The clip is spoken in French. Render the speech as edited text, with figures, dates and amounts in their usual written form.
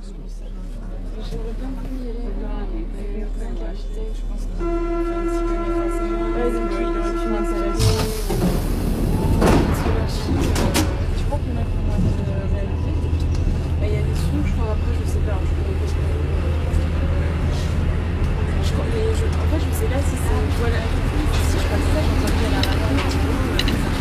J'aurais bien voulu y aller, mais quand j'ai acheté, je pense